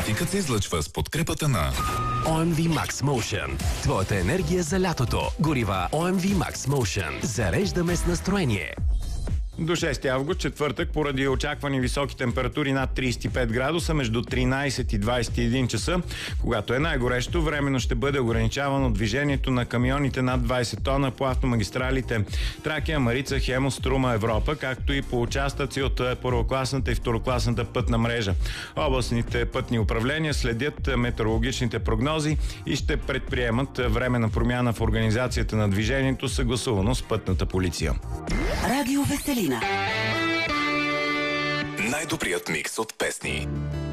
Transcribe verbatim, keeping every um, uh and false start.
Трафикът се излъчва с подкрепата на О Ем Ви Max Motion. Твоята енергия за лятото. Горива О Ем Ви Max Motion. Зареждаме с настроение. До шести август, четвъртък, поради очаквани високи температури над трийсет и пет градуса, между тринайсет и двайсет и един часа, когато е най-горещо, временно ще бъде ограничавано движението на камионите над двайсет тона по автомагистралите Тракия, Марица, Хемус, Струма, Европа, както и по участъци от първокласната и второкласната пътна мрежа. Областните пътни управления следят метеорологичните прогнози и ще предприемат временна промяна в организацията на движението, съгласувано с пътната полиция. Радио Веселина. най-добрият микс от песни.